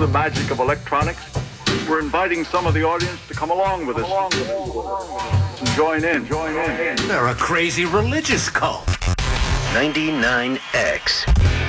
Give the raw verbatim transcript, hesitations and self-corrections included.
the magic of electronics, we're inviting some of the audience to come along with us and join in, join in. They're a crazy religious cult. ninety-nine X.